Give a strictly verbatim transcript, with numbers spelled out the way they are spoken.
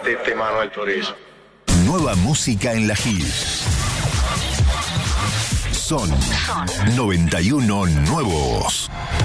este, este Manuel Turizo. Nueva música en la Hit. Son noventa y uno nuevos.